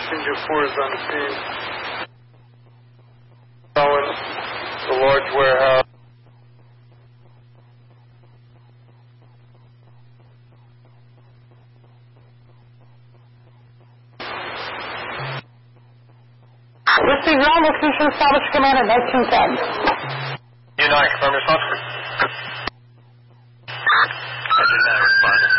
Passenger 4 is on the scene. Going the large warehouse. This is your location established command at 1910. Unite, confirm response. I did not respond.